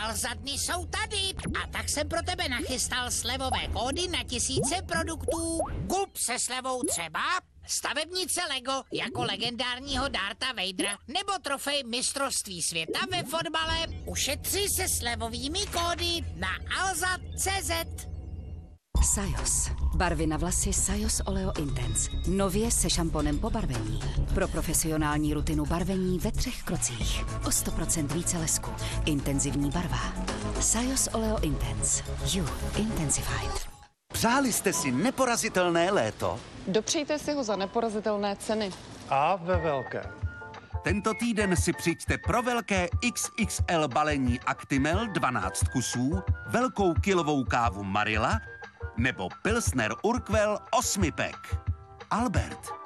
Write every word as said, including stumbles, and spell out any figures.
Alza dny jsou tady a tak jsem pro tebe nachystal slevové kódy na tisíce produktů. Kup se slevou třeba stavebnice Lego jako legendárního Darta Vadera nebo trofej mistrovství světa ve fotbale. Ušetři se slevovými kódy na alza tečka cé zet. Sajos. Barvy na vlasy Sajos Oleo Intense. Nově se šamponem po barvení. Pro profesionální rutinu barvení ve třech krocích. O sto procent více lesku. Intenzivní barva. Sajos Oleo Intense. You intensified. Přáli jste si neporazitelné léto? Dopřejte si ho za neporazitelné ceny. A ve velké. Tento týden si přijďte pro velké iks iks el balení Actimel dvanáct kusů, velkou kilovou kávu Marilla nebo Pilsner Urquell osmi pack. Albert.